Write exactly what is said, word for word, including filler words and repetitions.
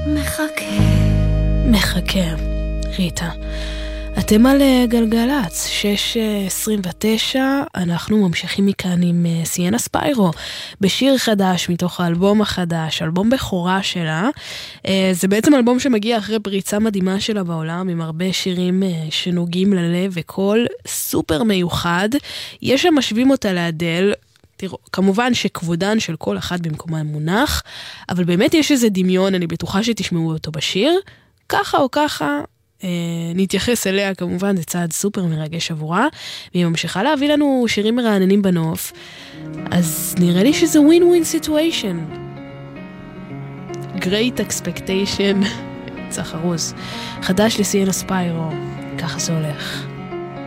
מחכה. מחכה, ריטה. אתם על גלגלץ, שש עשרים ותשע, אנחנו ממשיכים מכאן עם סיינה ספיירו, בשיר חדש מתוך האלבום החדש, אלבום בכורה שלה. זה בעצם אלבום שמגיע אחרי פריצה מדהימה שלה בעולם, עם הרבה שירים שנוגעים ללב וקול סופר מיוחד. יש שם משווים אותה לאדל, תראו, כמובן שכבודן של כל אחד במקומה מונח, אבל באמת יש איזה דמיון, אני בטוחה שתשמעו אותו בשיר, ככה או ככה, נתייחס אליה כמובן, זה צעד סופר מרגש עבורה, והיא ממשיכה להביא לנו שירים מרעננים בנוף, אז נראה לי שזה ווין ווין סיטואשן. Great Expectation, צח הרוז, חדש לסיינה ספיירו, ככה זה הולך.